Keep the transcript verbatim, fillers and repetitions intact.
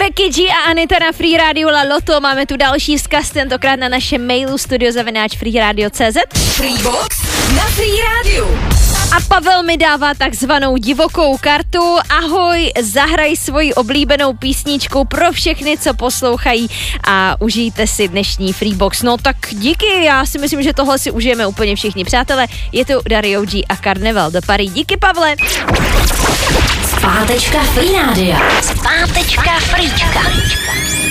Becky G a Anita na Free Radio La Loto. Máme tu další vzkaz, tentokrát na našem mailu studio zavináč freeradio tečka cé zet. Freebox na Free Radio. A Pavel mi dává takzvanou divokou kartu. Ahoj, zahraj svoji oblíbenou písničku pro všechny, co poslouchají a užijte si dnešní Freebox. No tak díky, já si myslím, že tohle si užijeme úplně všichni. Přátelé, je tu Dario G a Karneval do Paris. Díky, Pavle. Zpátečka Free Radio. Zpátečka Freečka.